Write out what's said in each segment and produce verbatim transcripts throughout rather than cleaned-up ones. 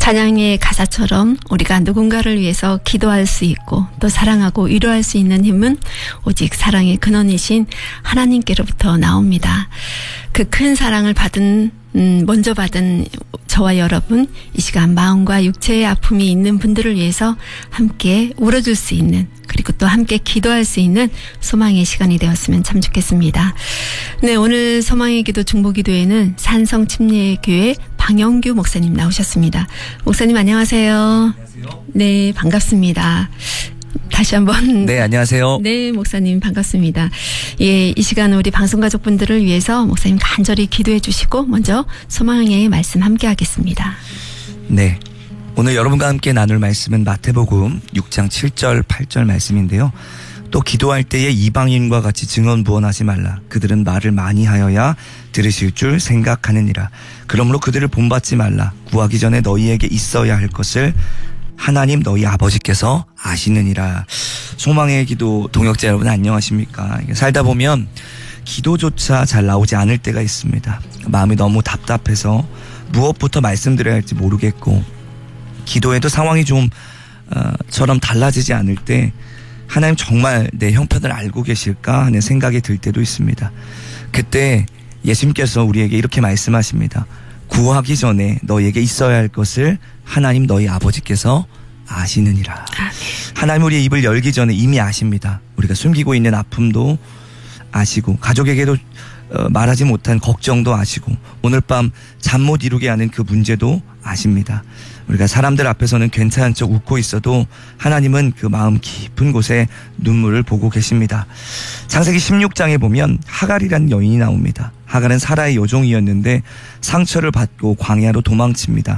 찬양의 가사처럼 우리가 누군가를 위해서 기도할 수 있고 또 사랑하고 위로할 수 있는 힘은 오직 사랑의 근원이신 하나님께로부터 나옵니다. 그 큰 사랑을 받은 음, 먼저 받은 저와 여러분, 이 시간 마음과 육체의 아픔이 있는 분들을 위해서 함께 울어줄 수 있는, 그리고 또 함께 기도할 수 있는 소망의 시간이 되었으면 참 좋겠습니다. 네, 오늘 소망의 기도 중보기도에는 산성침례교회 방영규 목사님 나오셨습니다. 목사님 안녕하세요. 안녕하세요. 네, 반갑습니다. 다시 한번. 네, 안녕하세요. 네, 목사님 반갑습니다. 예, 이 시간 우리 방송가족분들을 위해서 목사님 간절히 기도해 주시고 먼저 소망의 말씀 함께 하겠습니다. 네, 오늘 여러분과 함께 나눌 말씀은 마태복음 육 장 칠 절 팔 절 말씀인데요. 또 기도할 때에 이방인과 같이 증언부언하지 말라. 그들은 말을 많이 하여야 들으실 줄 생각하느니라. 그러므로 그들을 본받지 말라. 구하기 전에 너희에게 있어야 할 것을 하나님 너희 아버지께서 아시느니라. 소망의 기도 동역자 여러분 안녕하십니까? 살다 보면 기도조차 잘 나오지 않을 때가 있습니다. 마음이 너무 답답해서 무엇부터 말씀드려야 할지 모르겠고, 기도에도 상황이 좀 어, 처럼 달라지지 않을 때 하나님 정말 내 형편을 알고 계실까 하는 생각이 들 때도 있습니다. 그때 예수님께서 우리에게 이렇게 말씀하십니다. 구하기 전에 너희에게 있어야 할 것을 하나님 너희 아버지께서 아시느니라. 하나님 우리의 입을 열기 전에 이미 아십니다. 우리가 숨기고 있는 아픔도 아시고, 가족에게도 말하지 못한 걱정도 아시고, 오늘 밤 잠 못 이루게 하는 그 문제도 아십니다. 우리가 사람들 앞에서는 괜찮은 척 웃고 있어도 하나님은 그 마음 깊은 곳에 눈물을 보고 계십니다. 창세기 십육 장에 보면 하갈이라는 여인이 나옵니다. 하갈은 사라의 여종이었는데 상처를 받고 광야로 도망칩니다.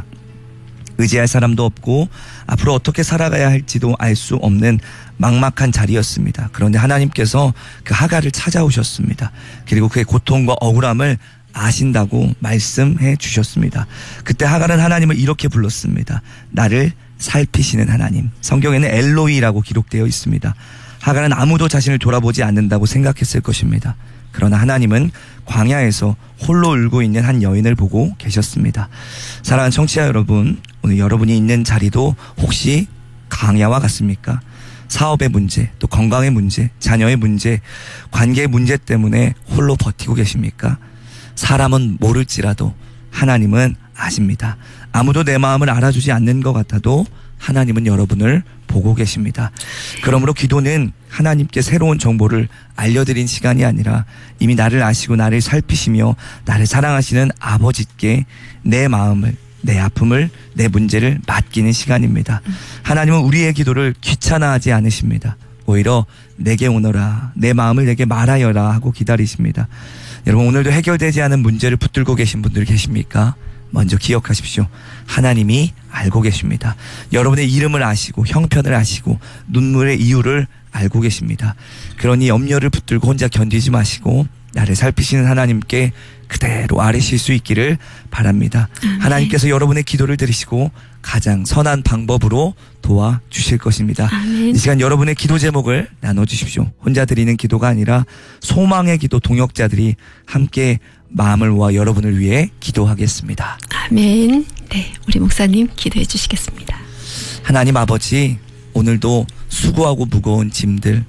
의지할 사람도 없고 앞으로 어떻게 살아가야 할지도 알 수 없는 막막한 자리였습니다. 그런데 하나님께서 그 하갈을 찾아오셨습니다. 그리고 그의 고통과 억울함을 아신다고 말씀해 주셨습니다. 그때 하갈은 하나님을 이렇게 불렀습니다. 나를 살피시는 하나님. 성경에는 엘로이라고 기록되어 있습니다. 하갈은 아무도 자신을 돌아보지 않는다고 생각했을 것입니다. 그러나 하나님은 광야에서 홀로 울고 있는 한 여인을 보고 계셨습니다. 사랑하는 청취자 여러분, 오늘 여러분이 있는 자리도 혹시 광야와 같습니까? 사업의 문제, 또 건강의 문제, 자녀의 문제, 관계의 문제 때문에 홀로 버티고 계십니까? 사람은 모를지라도 하나님은 아십니다. 아무도 내 마음을 알아주지 않는 것 같아도 하나님은 여러분을 보고 계십니다. 그러므로 기도는 하나님께 새로운 정보를 알려드린 시간이 아니라 이미 나를 아시고 나를 살피시며 나를 사랑하시는 아버지께 내 마음을, 내 아픔을, 내 문제를 맡기는 시간입니다. 하나님은 우리의 기도를 귀찮아하지 않으십니다. 오히려 내게 오너라, 내 마음을 내게 말하여라 하고 기다리십니다. 여러분, 오늘도 해결되지 않은 문제를 붙들고 계신 분들 계십니까? 먼저 기억하십시오. 하나님이 알고 계십니다. 여러분의 이름을 아시고 형편을 아시고 눈물의 이유를 알고 계십니다. 그러니 염려를 붙들고 혼자 견디지 마시고 나를 살피시는 하나님께 그대로 아뢰실 수 있기를 바랍니다. 아멘. 하나님께서 여러분의 기도를 들으시고 가장 선한 방법으로 도와주실 것입니다. 아멘. 이 시간 여러분의 기도 제목을 나눠주십시오. 혼자 드리는 기도가 아니라 소망의 기도 동역자들이 함께 마음을 모아 여러분을 위해 기도하겠습니다. 아멘. 네, 우리 목사님 기도해 주시겠습니다. 하나님 아버지, 오늘도 수고하고 무거운 짐들,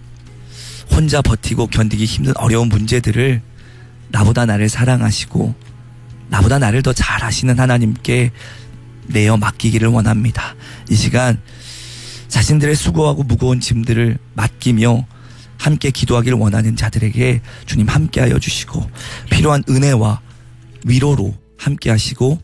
혼자 버티고 견디기 힘든 어려운 문제들을 나보다 나를 사랑하시고 나보다 나를 더 잘 아시는 하나님께 내어 맡기기를 원합니다. 이 시간 자신들의 수고하고 무거운 짐들을 맡기며 함께 기도하기를 원하는 자들에게 주님 함께하여 주시고 필요한 은혜와 위로로 함께하시고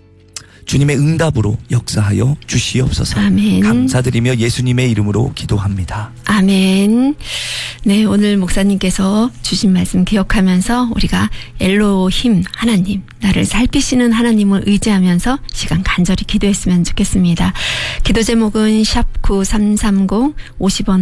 주님의 응답으로 역사하여 주시옵소서. 아멘. 감사드리며 예수님의 이름으로 기도합니다. 아멘. 네, 오늘 목사님께서 주신 말씀 기억하면서 우리가 엘로힘 하나님, 나를 살피시는 하나님을 의지하면서 시간 간절히 기도했으면 좋겠습니다. 기도 제목은 샵 구삼삼공 오십 원